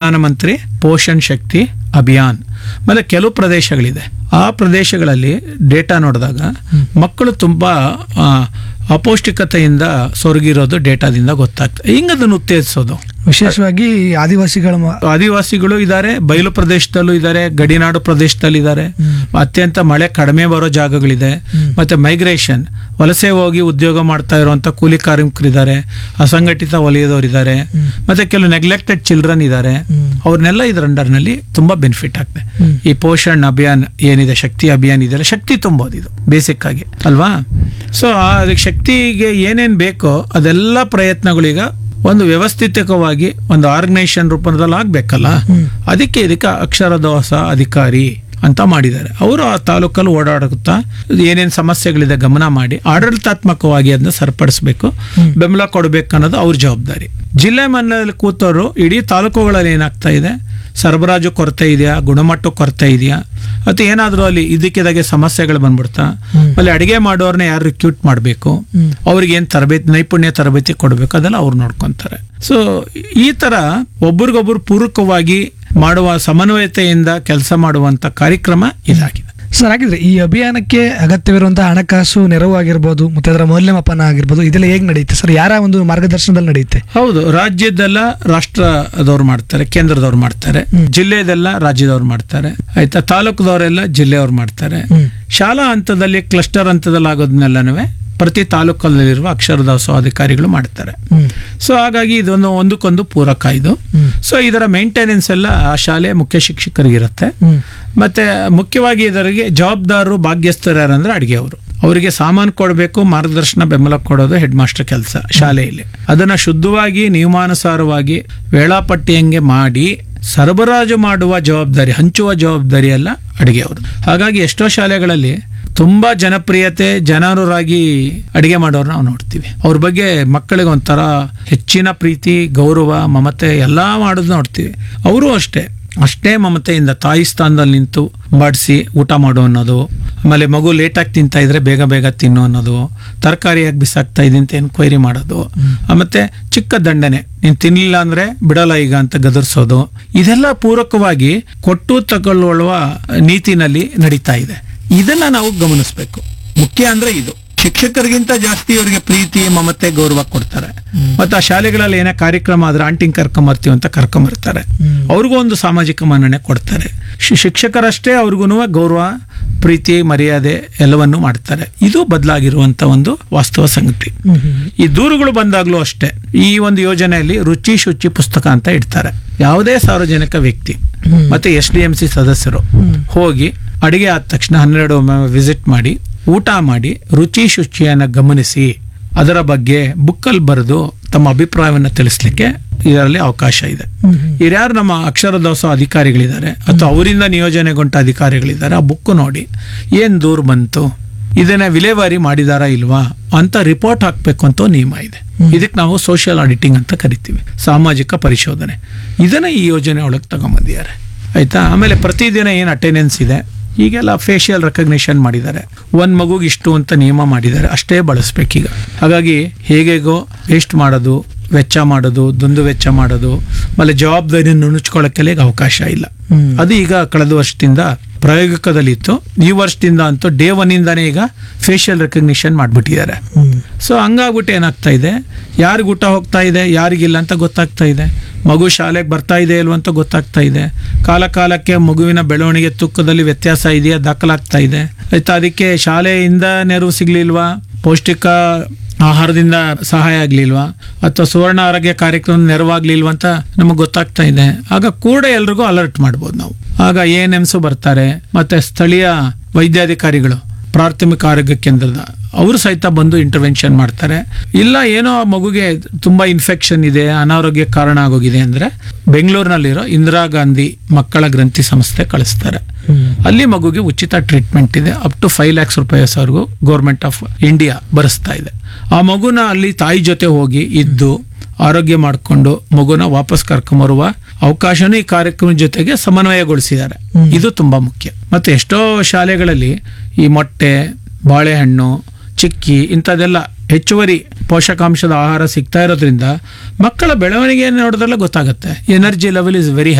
ಪ್ರಧಾನಮಂತ್ರಿ ಪೋಷಣ್ ಶಕ್ತಿ ಅಭಿಯಾನ್. ಆಮೇಲೆ ಕೆಲವು ಪ್ರದೇಶಗಳಿದೆ, ಆ ಪ್ರದೇಶಗಳಲ್ಲಿ ಡೇಟಾ ನೋಡಿದಾಗ ಮಕ್ಕಳು ತುಂಬಾ ಅಪೌಷ್ಟಿಕತೆಯಿಂದ ಸೊರಗಿರೋದು ಡೇಟಾದಿಂದ ಗೊತ್ತಾಗ್ತದೆ. ಹಿಂಗದನ್ನು ಉತ್ತೇಜಿಸೋದು, ವಿಶೇಷವಾಗಿ ಆದಿವಾಸಿಗಳು ಇದ್ದಾರೆ, ಬಯಲು ಪ್ರದೇಶದಲ್ಲೂ ಇದ್ದಾರೆ, ಗಡಿನಾಡು ಪ್ರದೇಶದಲ್ಲಿ ಇದ್ದಾರೆ, ಅತ್ಯಂತ ಮಳೆ ಕಡಿಮೆ ಬರೋ ಜಾಗಗಳಿದೆ, ಮತ್ತೆ ಮೈಗ್ರೇಷನ್ ವಲಸೆ ಹೋಗಿ ಉದ್ಯೋಗ ಮಾಡ್ತಾ ಇರುವಂತ ಕೂಲಿ ಕಾರ್ಮಿಕರಿದ್ದಾರೆ, ಅಸಂಘಟಿತ ವಲಯದವರಿದ್ದಾರೆ, ಮತ್ತೆ ಕೆಲವು ನೆಗ್ಲೆಕ್ಟೆಡ್ ಚಿಲ್ಡ್ರನ್ ಇದ್ದಾರೆ. ಅವ್ರನ್ನೆಲ್ಲ ಇದ್ರ ಅಂಡರ್ನಲ್ಲಿ ತುಂಬಾ ಬೆನಿಫಿಟ್ ಆಗ್ತದೆ. ಈ ಪೋಷಣ್ ಅಭಿಯಾನ್ ಏನಿದೆ, ಶಕ್ತಿ ಅಭಿಯಾನ್ ಇದೆಲ್ಲ ಶಕ್ತಿ ತುಂಬೋದು ಇದು ಬೇಸಿಕ್ ಆಗಿ ಅಲ್ವಾ. ಸೊ ಅದಕ್ಕೆ ಶಕ್ತಿಗೆ ಏನೇನ್ ಬೇಕೋ ಅದೆಲ್ಲ ಪ್ರಯತ್ನಗಳೀಗ ಒಂದು ವ್ಯವಸ್ಥಿತವಾಗಿ ಒಂದು ಆರ್ಗನೈಸೇಷನ್ ರೂಪದಲ್ಲಿ ಆಗ್ಬೇಕಲ್ಲ. ಅದಕ್ಕೆ ಅಕ್ಷರದಾಸ ಅಧಿಕಾರಿ ಅಂತ ಮಾಡಿದ್ದಾರೆ. ಅವರು ಆ ತಾಲೂಕಲ್ಲಿ ಓಡಾಡುತ್ತಾ ಏನೇನು ಸಮಸ್ಯೆಗಳಿದೆ ಗಮನ ಮಾಡಿ ಆಡಳಿತಾತ್ಮಕವಾಗಿ ಅದನ್ನ ಸರಿಪಡಿಸಬೇಕು, ಬೆಂಬಲ ಕೊಡಬೇಕು ಅನ್ನೋದು ಅವ್ರ ಜವಾಬ್ದಾರಿ. ಜಿಲ್ಲೆ ಮಟ್ಟದಲ್ಲಿ ಕೂತವರು ಇಡೀ ತಾಲೂಕುಗಳಲ್ಲಿ ಏನಾಗ್ತಾ ಇದೆ, ಸರಬರಾಜು ಕೊರತೆ ಇದೆಯಾ, ಗುಣಮಟ್ಟ ಕೊರತೆ ಇದೆಯಾ, ಅಥವಾ ಏನಾದರೂ ಅಲ್ಲಿ ಇದಕ್ಕಿದಾಗೆ ಸಮಸ್ಯೆಗಳು ಬಂದ್ಬಿಡ್ತಾ, ಅಲ್ಲಿ ಅಡಿಗೆ ಮಾಡೋರ್ನ ಯಾರು ರಿಕ್ರೂಟ್ ಮಾಡಬೇಕು, ಅವ್ರಿಗೆ ಏನ್ ತರಬೇತಿ ನೈಪುಣ್ಯ ತರಬೇತಿ ಕೊಡಬೇಕು, ಅದೆಲ್ಲ ಅವ್ರು ನೋಡ್ಕೊಂತಾರೆ. ಸೊ ಈ ತರ ಒಬ್ರಿಗೊಬ್ರು ಪೂರಕವಾಗಿ ಮಾಡುವ ಸಮನ್ವಯತೆಯಿಂದ ಕೆಲಸ ಮಾಡುವಂತ ಕಾರ್ಯಕ್ರಮ ಇದಾಗಿದೆ. ಸರ್, ಹಾಗಿದ್ರೆ ಈ ಅಭಿಯಾನಕ್ಕೆ ಅಗತ್ಯವಿರುವಂತಹ ಹಣಕಾಸು ನೆರವು ಆಗಿರ್ಬೋದು, ಮತ್ತೆ ಅದರ ಮೌಲ್ಯಮಾಪನ ಆಗಿರ್ಬೋದು, ಇದೆಲ್ಲ ಹೇಗೆ ನಡೆಯುತ್ತೆ ಸರ್? ಯಾರ ಒಂದು ಮಾರ್ಗದರ್ಶನದಲ್ಲಿ ನಡೆಯುತ್ತೆ? ಹೌದು, ರಾಜ್ಯದೆಲ್ಲ ರಾಷ್ಟ್ರದವ್ರು ಮಾಡ್ತಾರೆ, ಕೇಂದ್ರದವ್ರು ಮಾಡ್ತಾರೆ, ಜಿಲ್ಲೆದೆಲ್ಲ ರಾಜ್ಯದವ್ರು ಮಾಡ್ತಾರೆ, ಆಯ್ತಾ, ತಾಲೂಕದವರೆಲ್ಲ ಜಿಲ್ಲೆಯವ್ರು ಮಾಡ್ತಾರೆ. ಶಾಲಾ ಹಂತದಲ್ಲಿ ಕ್ಲಸ್ಟರ್ ಹಂತದಲ್ಲಿ ಆಗೋದನ್ನೆಲ್ಲನೂ ಪ್ರತಿ ತಾಲೂಕಲ್ಲಿರುವ ಅಕ್ಷರದಾಸೋಹ ಅಧಿಕಾರಿಗಳು ಮಾಡ್ತಾರೆ. ಸೊ ಹಾಗಾಗಿ ಇದೊಂದು ಒಂದಕ್ಕೊಂದು ಪೂರಕ ಇದು. ಸೊ ಇದರ ಮೇಂಟೆನೆನ್ಸ್ ಎಲ್ಲ ಆ ಶಾಲೆ ಮುಖ್ಯ ಶಿಕ್ಷಕರಿಗಿರುತ್ತೆ. ಮತ್ತೆ ಮುಖ್ಯವಾಗಿ ಇದರಿಗೆ ಜವಾಬ್ದಾರರು ಭಾಗ್ಯಸ್ಥರು ಯಾರಂದ್ರೆ ಅಡಿಗೆಯವರು. ಅವರಿಗೆ ಸಾಮಾನು ಕೊಡಬೇಕು, ಮಾರ್ಗದರ್ಶನ ಬೆಂಬಲ ಕೊಡೋದು ಹೆಡ್ ಮಾಸ್ಟರ್ ಕೆಲಸ ಶಾಲೆಯಲ್ಲಿ. ಅದನ್ನ ಶುದ್ಧವಾಗಿ ನಿಯಮಾನುಸಾರವಾಗಿ ವೇಳಾಪಟ್ಟಿಯಂಗೆ ಮಾಡಿ ಸರಬರಾಜು ಮಾಡುವ ಜವಾಬ್ದಾರಿ, ಹಂಚುವ ಜವಾಬ್ದಾರಿ ಎಲ್ಲ ಅಡಿಗೆಯವರು. ಹಾಗಾಗಿ ಎಷ್ಟೋ ಶಾಲೆಗಳಲ್ಲಿ ತುಂಬಾ ಜನಪ್ರಿಯತೆ, ಜನರಾಗಿ ಅಡಿಗೆ ಮಾಡೋರು ನಾವು ನೋಡ್ತೀವಿ. ಅವ್ರ ಬಗ್ಗೆ ಮಕ್ಕಳಿಗೆ ಒಂಥರ ಹೆಚ್ಚಿನ ಪ್ರೀತಿ, ಗೌರವ, ಮಮತೆ ಎಲ್ಲಾ ಮಾಡೋದು ನೋಡ್ತೀವಿ. ಅವರು ಅಷ್ಟೇ ಮಮತೆಯಿಂದ ತಾಯಿ ಸ್ಥಾನದಲ್ಲಿ ನಿಂತು ಬಡಿಸಿ ಊಟ ಮಾಡು ಅನ್ನೋದು, ಆಮೇಲೆ ಮಗು ಲೇಟಾಗಿ ತಿಂತಾ ಇದ್ರೆ ಬೇಗ ಬೇಗ ತಿನ್ನು ಅನ್ನೋದು, ತರಕಾರಿಯಾಗಿ ಬಿಸಾಕ್ತಾ ಇದೆ ಅಂತ ಎನ್ಕ್ವೈರಿ ಮಾಡೋದು, ಮತ್ತೆ ಚಿಕ್ಕ ದಂಡನೆ, ನೀನ್ ತಿನ್ಲಿಲ್ಲ ಅಂದ್ರೆ ಬಿಡಲ್ಲ ಈಗ ಅಂತ ಗದರ್ಸೋದು, ಇದೆಲ್ಲ ಪೂರಕವಾಗಿ ಕೊಟ್ಟು ತಗೊಳ್ಳುವ ನೀತಿನಲ್ಲಿ ನಡೀತಾ ಇದೆ. ಇದನ್ನ ನಾವು ಗಮನಿಸಬೇಕು. ಮುಖ್ಯ ಅಂದ್ರೆ ಇದು, ಶಿಕ್ಷಕರಿಗಿಂತ ಜಾಸ್ತಿ ಅವರಿಗೆ ಪ್ರೀತಿ, ಮಮತೆ, ಗೌರವ ಕೊಡ್ತಾರೆ. ಮತ್ತೆ ಆ ಶಾಲೆಗಳಲ್ಲಿ ಏನೇ ಕಾರ್ಯಕ್ರಮ ಆದ್ರೆ ಆಂಟಿಂಗ್ ಕರ್ಕೊಂಬರ್ತೀವಿ ಅಂತ ಕರ್ಕೊಂಬರ್ತಾರೆ, ಅವ್ರಿಗೂ ಒಂದು ಸಾಮಾಜಿಕ ಮನ್ನಣೆ ಕೊಡ್ತಾರೆ. ಶಿಕ್ಷಕರಷ್ಟೇ ಅವ್ರಿಗೂ ಗೌರವ, ಪ್ರೀತಿ, ಮರ್ಯಾದೆ ಎಲ್ಲವನ್ನೂ ಮಾಡ್ತಾರೆ. ಇದು ಬದಲಾಗಿರುವಂತ ಒಂದು ವಾಸ್ತವ ಸಂಗತಿ. ಈ ದೂರುಗಳು ಬಂದಾಗ್ಲೂ ಅಷ್ಟೇ, ಈ ಒಂದು ಯೋಜನೆಯಲ್ಲಿ ರುಚಿ ಶುಚಿ ಪುಸ್ತಕ ಅಂತ ಇಡ್ತಾರೆ. ಯಾವುದೇ ಸಾರ್ವಜನಿಕ ವ್ಯಕ್ತಿ ಮತ್ತೆ SDMC ಸದಸ್ಯರು ಹೋಗಿ ಅಡಿಗೆ ಆದ ತಕ್ಷಣ 12 ವಿಸಿಟ್ ಮಾಡಿ ಊಟ ಮಾಡಿ ರುಚಿ ಶುಚಿಯನ್ನು ಗಮನಿಸಿ ಅದರ ಬಗ್ಗೆ ಬುಕ್ಕಲ್ಲಿ ಬರೆದು ತಮ್ಮ ಅಭಿಪ್ರಾಯವನ್ನು ತಿಳಿಸ್ಲಿಕ್ಕೆ ಇದರಲ್ಲಿ ಅವಕಾಶ ಇದೆ. ಯಾರು ನಮ್ಮ ಅಕ್ಷರದಾಸೋಹ ಅಧಿಕಾರಿಗಳಿದ್ದಾರೆ ಅಥವಾ ಅವರಿಂದ ನಿಯೋಜನೆಗೊಂಡ ಅಧಿಕಾರಿಗಳಿದ್ದಾರೆ, ಆ ಬುಕ್ ನೋಡಿ ಏನ್ ದೂರ ಬಂತು, ಇದನ್ನ ವಿಲೇವಾರಿ ಮಾಡಿದಾರಾ ಇಲ್ವಾ ಅಂತ ರಿಪೋರ್ಟ್ ಹಾಕ್ಬೇಕು ಅಂತ ನಿಯಮ ಇದೆ. ಇದಕ್ಕೆ ನಾವು ಸೋಷಿಯಲ್ ಆಡಿಟಿಂಗ್ ಅಂತ ಕರಿತೀವಿ, ಸಾಮಾಜಿಕ ಪರಿಶೋಧನೆ. ಇದನ್ನ ಈ ಯೋಜನೆ ಒಳಗೆ ತಗೊಂಬಂದಿದ್ದಾರೆ, ಆಯ್ತಾ. ಆಮೇಲೆ ಪ್ರತಿದಿನ ಏನು ಅಟೆಂಡೆನ್ಸ್ ಇದೆ, ಈಗೆಲ್ಲ ಫೇಶಿಯಲ್ ರೆಕಗ್ನಿಷನ್ ಮಾಡಿದ್ದಾರೆ. ಒಂದ್ ಮಗುಗೆ ಇಷ್ಟು ಅಂತ ನಿಯಮ ಮಾಡಿದ್ದಾರೆ, ಅಷ್ಟೇ ಬಳಸ್ಬೇಕೀಗ. ಹಾಗಾಗಿ ಹೇಗೇಗೋ ವೇಸ್ಟ್ ಮಾಡೋದು, ವೆಚ್ಚ ಮಾಡೋದು, ದುಂದು ವೆಚ್ಚ ಮಾಡೋದು, ಆಮೇಲೆ ಜವಾಬ್ದಾರಿಯನ್ನು ನುಣುಚ್ಕೊಳ್ಳೋಕೆಲ್ಲ ಈಗ ಅವಕಾಶ ಇಲ್ಲ. ಅದು ಈಗ ಕಳೆದ ವರ್ಷದಿಂದ ಪ್ರಾಯೋಗಿಕದಲ್ಲಿ ಇತ್ತು. ಈ ವರ್ಷದಿಂದ ಅಂತೂ ಡೇ 1 ಇಂದಾನೇ ಈಗ ಫೇಶಿಯಲ್ ರೆಕಗ್ನಿಷನ್ ಮಾಡ್ಬಿಟ್ಟಿದ್ದಾರೆ. ಸೊ ಹಂಗಾಗ್ಬಿಟ್ಟು ಏನಾಗ್ತಾ ಇದೆ, ಯಾರಿಗ ಊಟ ಹೋಗ್ತಾ ಇದೆ, ಯಾರಿಗಿಲ್ಲ ಅಂತ ಗೊತ್ತಾಗ್ತಾ ಇದೆ, ಮಗು ಶಾಲೆಗೆ ಬರ್ತಾ ಇದೆ ಇಲ್ವ ಅಂತ ಗೊತ್ತಾಗ್ತಾ ಇದೆ, ಕಾಲ ಕಾಲಕ್ಕೆ ಮಗುವಿನ ಬೆಳವಣಿಗೆ ತೂಕದಲ್ಲಿ ವ್ಯತ್ಯಾಸ ಇದೆಯಾ ದಾಖಲಾಗ್ತಾ ಇದೆ, ಆಯ್ತಾ. ಅದಕ್ಕೆ ಶಾಲೆಯಿಂದ ನೆರವು ಸಿಗ್ಲಿಲ್ವಾ, ಪೌಷ್ಟಿಕ ಆಹಾರದಿಂದ ಸಹಾಯ ಆಗ್ಲಿಲ್ವಾ, ಅಥವಾ ಸುವರ್ಣ ಆರೋಗ್ಯ ಕಾರ್ಯಕ್ರಮ ನೆರವಾಗ್ಲಿಲ್ವಾ ಅಂತ ನಮಗೆ ಗೊತ್ತಾಗ್ತಾ ಇದೆ. ಆಗ ಕೂಡ ಎಲ್ರಿಗೂ ಅಲರ್ಟ್ ಮಾಡ್ಬೋದು ನಾವು. ಆಗ ANMs ಬರ್ತಾರೆ, ಮತ್ತೆ ಸ್ಥಳೀಯ ವೈದ್ಯಾಧಿಕಾರಿಗಳು, ಪ್ರಾಥಮಿಕ ಆರೋಗ್ಯ ಕೇಂದ್ರದ ಅವರು ಸಹಿತ ಬಂದು ಇಂಟರ್ವೆನ್ಷನ್ ಮಾಡ್ತಾರೆ. ಇಲ್ಲ ಏನೋ ಮಗುಗೆ ತುಂಬಾ ಇನ್ಫೆಕ್ಷನ್ ಇದೆ, ಅನಾರೋಗ್ಯ ಕಾರಣ ಆಗೋಗಿದೆ ಅಂದ್ರೆ ಬೆಂಗಳೂರಿನಲ್ಲಿರೋ ಇಂದಿರಾ ಗಾಂಧಿ ಮಕ್ಕಳ ಗ್ರಂಥಿ ಸಂಸ್ಥೆ ಕಳಿಸ್ತಾರೆ. ಅಲ್ಲಿ ಮಗುಗೆ ಉಚಿತ ಟ್ರೀಟ್ಮೆಂಟ್ ಇದೆ, ಅಪ್ ಟು 5 lakhs ರೂಪಾಯಿವರೆಗೂ ಗೌರ್ಮೆಂಟ್ ಆಫ್ ಇಂಡಿಯಾ ಭರಿಸ್ತಾ ಇದೆ. ಆ ಮಗುನ ಅಲ್ಲಿ ತಾಯಿ ಜೊತೆ ಹೋಗಿ ಇದ್ದು ಆರೋಗ್ಯ ಮಾಡಿಕೊಂಡು ಮಗುನ ವಾಪಸ್ ಕರ್ಕೊಂಬರುವ ಅವಕಾಶನೂ ಈ ಕಾರ್ಯಕ್ರಮದ ಜೊತೆಗೆ ಸಮನ್ವಯಗೊಳಿಸಿದ್ದಾರೆ. ಇದು ತುಂಬಾ ಮುಖ್ಯ. ಮತ್ತೆ ಎಷ್ಟೋ ಶಾಲೆಗಳಲ್ಲಿ ಈ ಮೊಟ್ಟೆ, ಬಾಳೆಹಣ್ಣು, ಚಿಕ್ಕಿ ಇಂಥದ್ದೆಲ್ಲ ಹೆಚ್ಚುವರಿ ಪೋಷಕಾಂಶದ ಆಹಾರ ಸಿಗ್ತಾ ಇರೋದ್ರಿಂದ ಮಕ್ಕಳ ಬೆಳವಣಿಗೆಯನ್ನು ನೋಡಿದ್ರಲ್ಲ ಗೊತ್ತಾಗುತ್ತೆ, ಎನರ್ಜಿ ಲೆವೆಲ್ ಇಸ್ ವೆರಿ